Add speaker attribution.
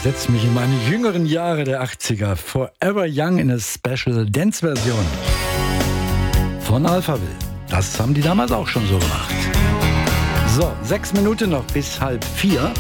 Speaker 1: versetzt mich in meine jüngeren Jahre der 80er. Forever Young in a Special Dance-Version von Alphaville. Das haben die damals auch schon so gemacht. So, 6 Minuten noch bis 3:30.